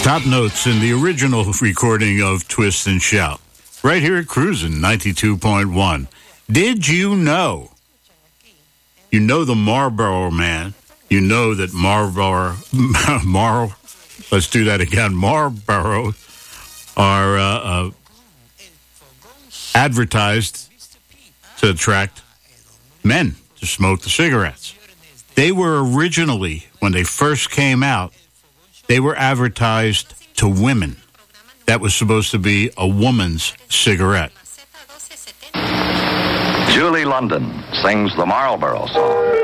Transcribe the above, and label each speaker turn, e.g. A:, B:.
A: Top notes in the original recording of Twist and Shout, right here at Cruisin' 92.1. Did you know? You know the Marlboro Man. You know that Marlboro, let's do that again. Marlboro are advertised to attract men to smoke the cigarettes. They were originally, when they first came out, they were advertised to women. That was supposed to be a woman's cigarette.
B: Julie London sings the Marlboro song.